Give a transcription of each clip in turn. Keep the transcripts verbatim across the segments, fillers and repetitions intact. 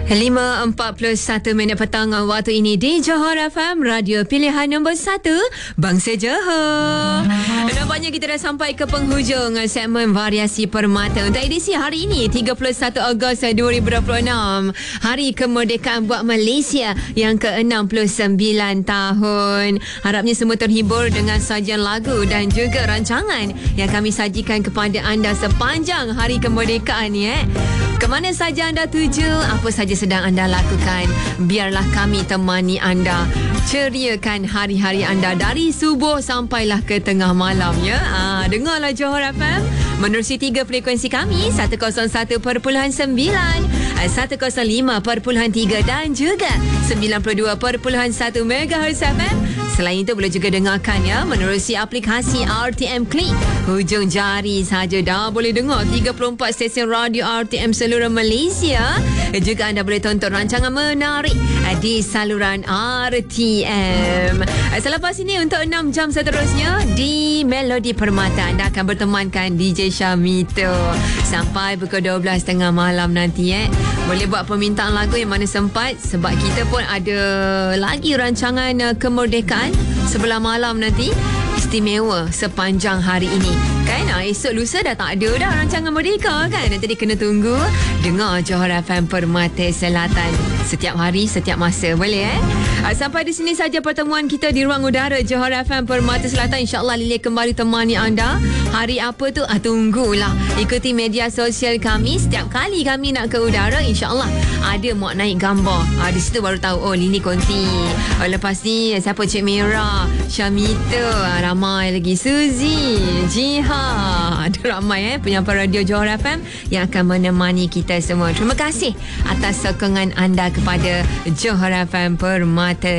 lima empat puluh satu minit petang waktu ini di Johor F M, radio pilihan nombor satu Bangsa Johor. Nampaknya kita dah sampai ke penghujung segmen variasi permata untuk edisi hari ini tiga puluh satu Ogos dua ribu dua puluh enam, Hari Kemerdekaan buat Malaysia yang ke enam puluh sembilan tahun. Harapnya semua terhibur dengan sajian lagu dan juga rancangan yang kami sajikan kepada anda sepanjang Hari Kemerdekaan ni. Eh. Kemana saja anda tuju, apa saja sedang anda lakukan, biarlah kami temani anda, ceriakan hari-hari anda dari subuh sampailah ke tengah malam ya. Ah, dengarlah Johor F M menerusi tiga frekuensi kami, seratus satu perpuluhan sembilan, seratus lima perpuluhan tiga dan juga sembilan puluh dua perpuluhan satu megahertz F M. Selain itu boleh juga dengarkan ya menerusi aplikasi R T M Klik. Hujung jari saja dah boleh dengar tiga puluh empat stesen radio R T M seluruh Malaysia. Juga anda boleh tonton rancangan menarik di saluran R T M. Selepas ini untuk enam jam seterusnya di Melodi Permata anda akan bertemankan D J Syamito sampai pukul dua belas tiga puluh malam nanti eh. Boleh buat permintaan lagu yang mana sempat sebab kita pun ada lagi rancangan uh, kemerdekaan sebelah malam nanti istimewa sepanjang hari ini kan. Ah, esok lusa dah tak ada dah rancangan merdeka kan. Nanti dia kena tunggu dengar Johor F M Permata Selatan setiap hari setiap masa, boleh eh. Ah, sampai di sini saja pertemuan kita di ruang udara Johor F M Permata Selatan. InsyaAllah Lily kembali temani anda. Hari apa tu? Ah, tunggulah ikuti media sosial kami. Setiap kali kami nak ke udara InsyaAllah ada muat naik gambar. Ah, di situ baru tahu oh Lily konti. Oh, lepas ni siapa Cik Mira, Syamito, ah, ramai lagi Suzy, Jiha. Ada ramai eh penyampai radio Johor F M yang akan menemani kita semua. Terima kasih atas sokongan anda kepada Johor F M Permata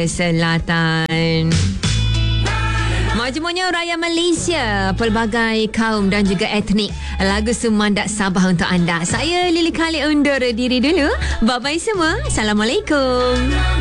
Selatan. Majmunya Raya Malaysia, pelbagai kaum dan juga etnik. Lagu Sumandat Sabah untuk anda. Saya Lily Khalid undur diri dulu. Bye-bye semua. Assalamualaikum.